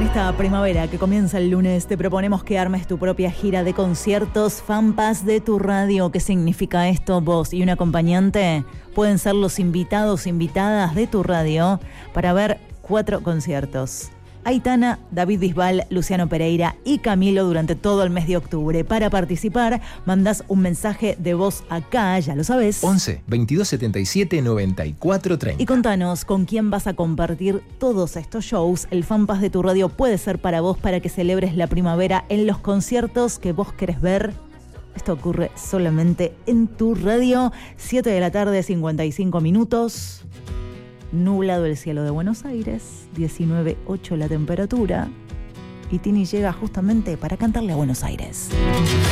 esta primavera que comienza el lunes te proponemos que armes tu propia gira de conciertos FanPass de tu radio. ¿Qué significa esto? Vos y un acompañante pueden ser los invitados, invitadas de tu radio para ver 4 conciertos. Aitana, David Bisbal, Luciano Pereira y Camilo durante todo el mes de octubre. Para participar, mandás un mensaje de voz acá, ya lo sabes. 11 22 77 94 30. Y contanos con quién vas a compartir todos estos shows. El FanPass de tu radio puede ser para vos, para que celebres la primavera en los conciertos que vos querés ver. Esto ocurre solamente en tu radio. 7 de la tarde, 55 minutos. Nublado el cielo de Buenos Aires, 19,8 la temperatura. Y Tini llega justamente para cantarle a Buenos Aires.